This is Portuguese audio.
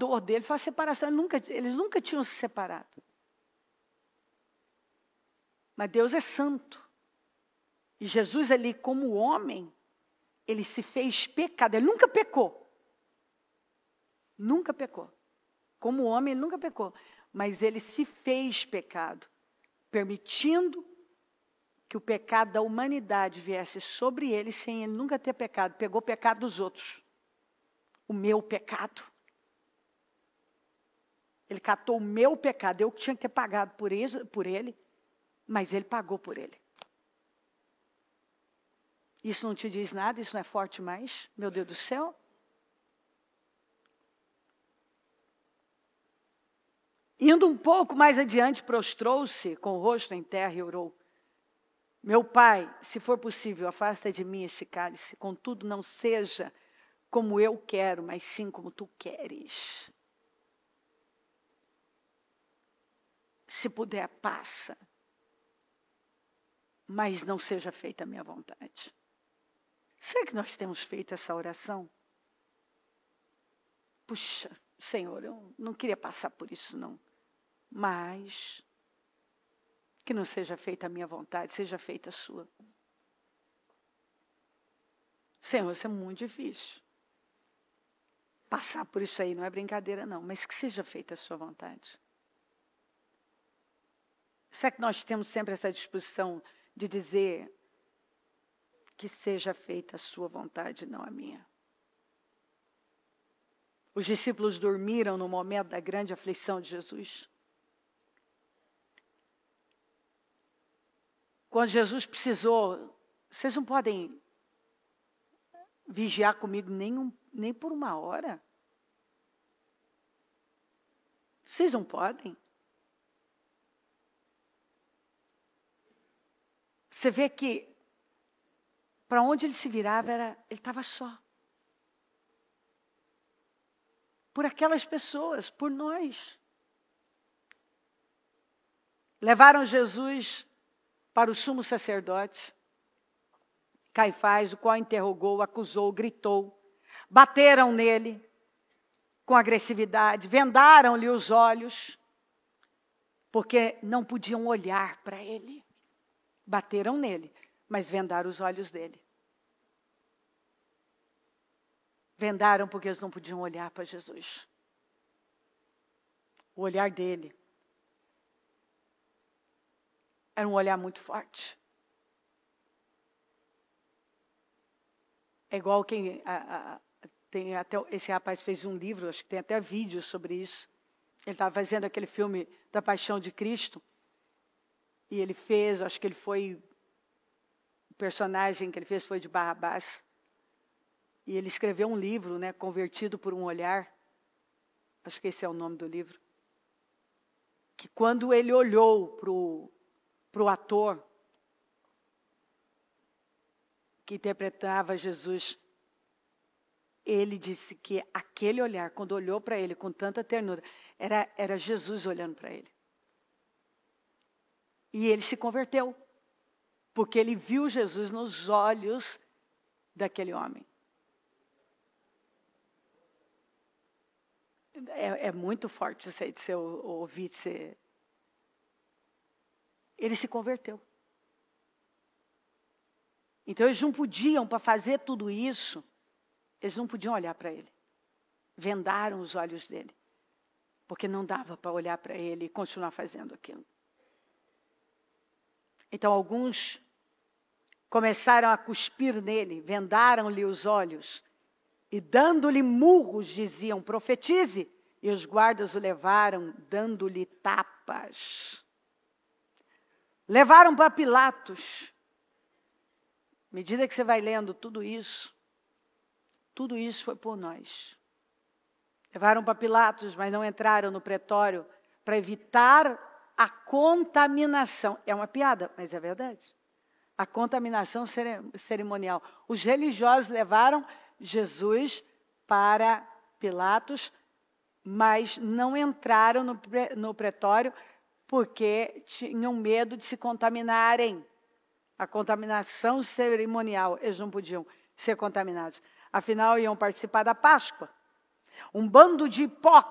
dor dele foi a separação. Eles nunca tinham se separado. Mas Deus é santo. E Jesus ali, como homem, ele se fez pecado. Ele nunca pecou. Nunca pecou. Como homem, ele nunca pecou. Mas ele se fez pecado, permitindo que o pecado da humanidade viesse sobre ele, sem ele nunca ter pecado. Pegou o pecado dos outros. O meu pecado. Ele catou o meu pecado. Eu que tinha que ter pagado por ele, mas ele pagou por ele. Isso não te diz nada? Isso não é forte mais? Meu Deus do céu. Indo um pouco mais adiante, prostrou-se com o rosto em terra e orou. Meu Pai, se for possível, afasta de mim este cálice. Contudo, não seja como eu quero, mas sim como tu queres. Se puder, passa. Mas não seja feita a minha vontade. Será que nós temos feito essa oração? Puxa, Senhor, eu não queria passar por isso, não. Mas que não seja feita a minha vontade, seja feita a sua. Senhor, isso é muito difícil. Passar por isso aí não é brincadeira, não. Mas que seja feita a sua vontade. Será que nós temos sempre essa disposição de dizer que seja feita a sua vontade, não a minha? Os discípulos dormiram no momento da grande aflição de Jesus. Quando Jesus precisou, vocês não podem vigiar comigo nem por uma hora? Vocês não podem? Você vê que para onde ele se virava, ele estava só. Por aquelas pessoas, por nós. Levaram Jesus para o sumo sacerdote, Caifás, o qual interrogou, acusou, gritou. Bateram nele com agressividade, vendaram-lhe os olhos, porque não podiam olhar para ele. Bateram nele, mas vendaram os olhos dele. Vendaram porque eles não podiam olhar para Jesus. O olhar dele era um olhar muito forte. É igual quem... tem até, esse rapaz fez um livro, acho que tem até vídeo sobre isso. Ele estava fazendo aquele filme da Paixão de Cristo. E ele fez, acho que ele foi... O personagem que ele fez foi de Barrabás. E ele escreveu um livro, né, Convertido por um Olhar. Acho que esse é o nome do livro. Que quando ele olhou para o ator que interpretava Jesus, ele disse que aquele olhar, quando olhou para ele com tanta ternura, era Jesus olhando para ele. E ele se converteu, porque ele viu Jesus nos olhos daquele homem. É muito forte isso aí de você ouvir, de você... Ele se converteu. Então eles não podiam, para fazer tudo isso, eles não podiam olhar para ele. Vendaram os olhos dele. Porque não dava para olhar para ele e continuar fazendo aquilo. Então alguns começaram a cuspir nele, vendaram-lhe os olhos e dando-lhe murros diziam, profetize. E os guardas o levaram dando-lhe tapas. Levaram para Pilatos. À medida que você vai lendo tudo isso foi por nós. Levaram para Pilatos, mas não entraram no pretório para evitar a contaminação. É uma piada, mas é verdade. A contaminação cerimonial. Os religiosos levaram Jesus para Pilatos, mas não entraram no pretório porque tinham medo de se contaminarem. A contaminação cerimonial, eles não podiam ser contaminados. Afinal, iam participar da Páscoa. Um bando de hipócritas